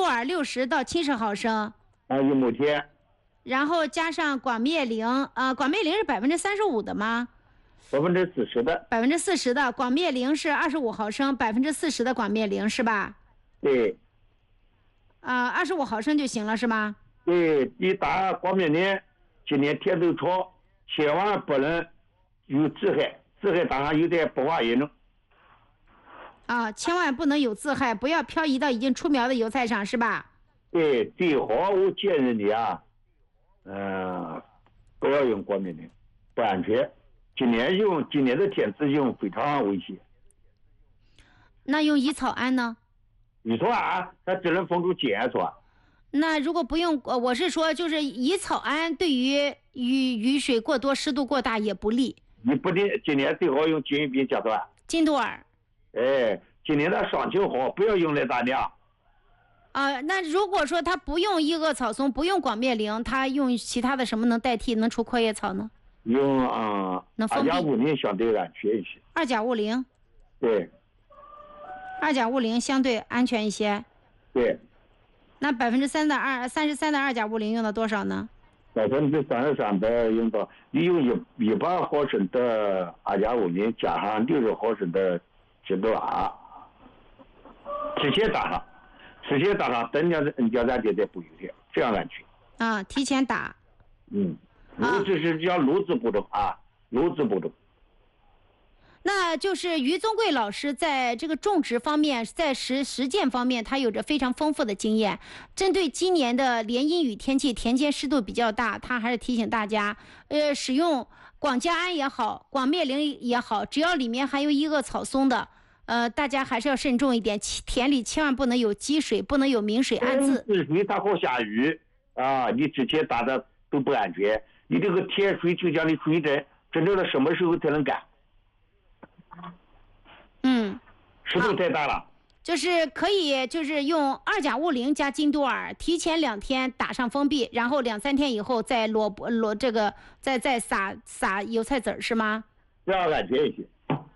多尔60到70毫升 1亩天， 然后加上广灭灵，广灭灵是35%的吗 40%的。 ？40%的广灭灵是25毫升，40%的广灭灵是吧？ 对。 25毫升就行了是吗？ 对，你打广灭灵，今年天都潮，千万不能有自害，自害打上有点不化严重。 千万不能有自害，不要漂移到已经出苗的油菜上是吧？ 对，最好我建议你啊，不要用广灭灵，不安全。今年的天气用非常危险。 那用乙草胺呢？ 乙草胺它只能封住碱是吧？ 那如果不用，我是说就是乙草胺对于雨水过多、湿度过大也不利。 你不定今年最好用金玉锭甲酸。 金多尔。 今年的伤情好，不要用来大量。 那如果说他不用异恶草松，不用广灭灵，他用其他的什么能代替，能除阔叶草呢？ 用能封闭。 2甲50相对安全一些。 2甲50。 对。 2甲50相对安全一些。 对。 那33%的2甲50用到多少呢 ？33%的用到，你用100毫升的2甲50加上60毫升的金多尔，提前打上，等下N加3点再补油田，这样安全。 提前打。 炉子是叫炉子步骤炉子步骤。 那就是于宗贵老师在这个种植方面，在实践方面，他有着非常丰富的经验。针对今年的连阴雨天气，田间湿度比较大，他还是提醒大家，使用广加胺也好，广灭灵也好，只要里面含有异恶草松的，大家还是要慎重一点，田里千万不能有积水，不能有明水暗渍。 治水它好下雨你之前打的都不安全，你这个田水就像你水针，真正的什么时候才能干？湿度太大了。 就是可以，就是用2甲50加金多尔，提前2天打上封闭，然后2、3天以后再再撒油菜籽是吗？ 这样安全一些。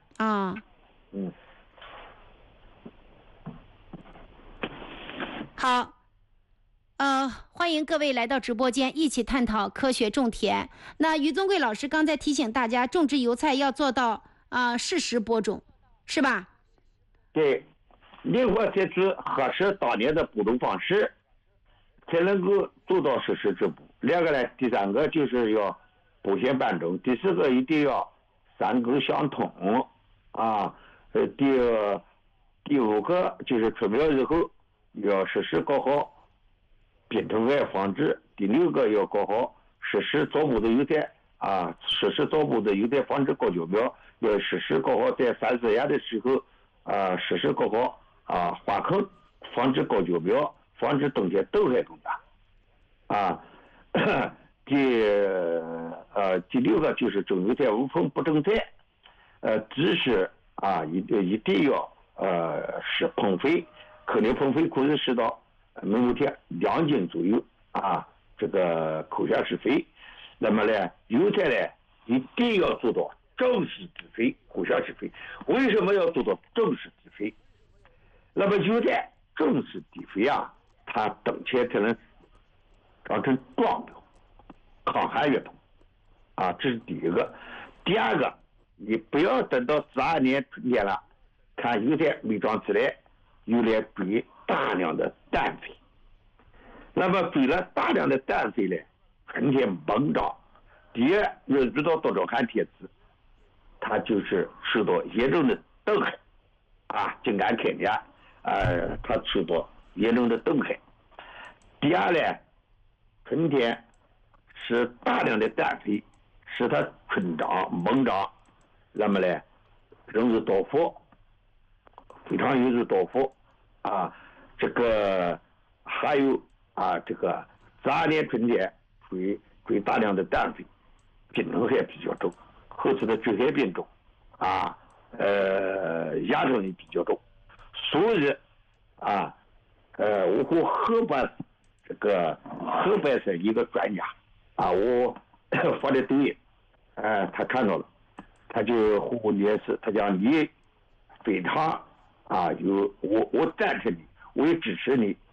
好，欢迎各位来到直播间，一起探讨科学种田。那于宗贵老师刚才提醒大家，种植油菜要做到适时播种，是吧？ 对，灵活采取合适当年的播种方式，才能够做到适时植补。2个呢，第3个就是要不限伴种，第4个一定要3沟相通第5个就是出苗以后要适时搞好病虫害防治，第6个要搞好适时早补的油菜适时早补的油菜防治高脚苗，要适时搞好在3、4芽的时候适时搞好花坑，防止高脚苗，防止冬天豆害更大第6个就是种油菜无风不种菜，只是一定要是喷肥，可能喷肥可以适到每亩田2斤左右这个口下施肥。那么呢，油菜呢一定要做到正式施肥，口下施肥。为什么要做到正式施肥？那么油菜正式施肥它冬天才能长成壮苗，抗寒越冬这是第1个。第2个，你不要等到12年春天了，看油菜没长起来，又来追大量的氮肥。那么追了大量的氮肥呢，春天猛长，第2又遇到多少寒天气，它就是受到严重的冻害井杆开裂它受到严重的冻害。第2呢，春天是大量的氮肥，使它春长猛长，那么呢容易倒伏，非常容易倒伏这个还有这个12年春天追大量的氮肥，病虫害比较重，后期的致癌病重亚种也比较重。所以我和河北省一个专家我发的抖音他看到了，他就呼呼烈士，他讲你非常我赞成你，我也支持你